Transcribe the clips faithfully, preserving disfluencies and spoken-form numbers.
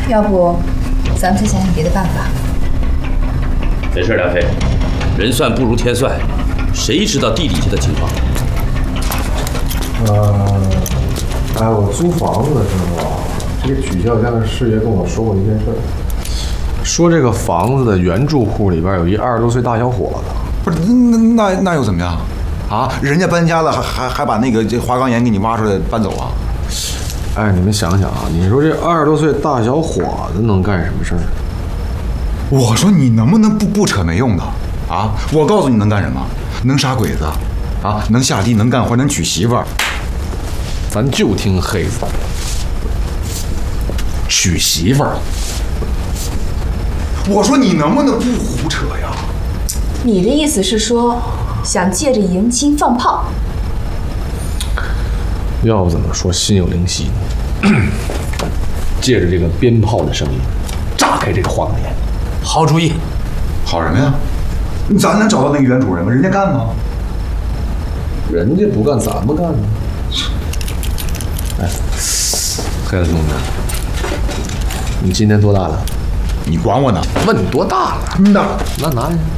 要不咱们再想想别的办法。 没事，梁飞，人算不如天算，谁知道地底下的情况？ 呃，哎，我租房子的时候啊，这个曲孝家的师爷跟我说过一件事儿，说这个房子的原住户里边有一二十多岁大小伙子。 不是，那那那又怎么样？啊，人家搬家了，还还还把那个这花岗岩给你挖出来搬走啊？ 哎，你们想想啊，你说这二十多岁大小伙子能干什么事儿？ 我说你能不能不不扯没用的啊？我告诉你能干什么？能杀鬼子，啊，能下地，能干活，能娶媳妇儿。 咱就听黑子。 娶媳妇儿。我说你能不能不胡扯呀？ 你的意思是说，想借着迎亲放炮？ 要不怎么说心有灵犀呢？借着这个鞭炮的声音，炸开这个花岗岩。 好主意。 好什么呀？咱能找到那个原主人吗？人家干吗？ 人家不干，咱们干呢。哎，黑子兄弟，你今年多大了？ 你管我呢？ 问你多大了？ 嗯呐， 那拿去。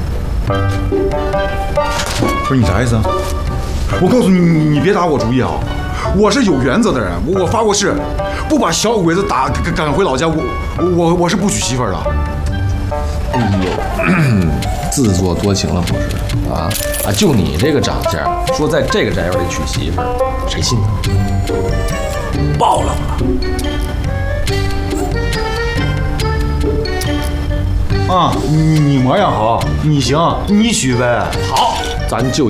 不是你啥意思啊？我告诉你，你你别打我主意啊！我是有原则的人，我我发过誓，不把小鬼子打赶赶回老家，我我我是不娶媳妇儿的。 哎呦，自作多情了不是？啊啊！就你这个长相，说在这个宅院里娶媳妇儿，谁信呢？ 暴冷了。 啊，你你模样好，你行，你娶呗。 好， 咱就。